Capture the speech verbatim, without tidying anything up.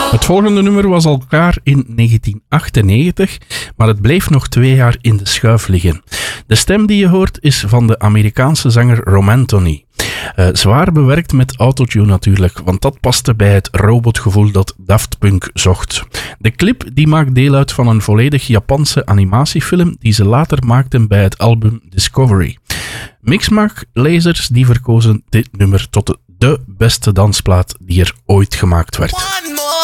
Het volgende nummer was al klaar in negentien achtennegentig, maar het bleef nog twee jaar in de schuif liggen. De stem die je hoort is van de Amerikaanse zanger Romanthony. Uh, zwaar bewerkt met autotune natuurlijk, want dat paste bij het robotgevoel dat Daft Punk zocht. De clip die maakt deel uit van een volledig Japanse animatiefilm die ze later maakten bij het album Discovery. Mixmag-lezers die verkozen dit nummer tot de beste dansplaat die er ooit gemaakt werd.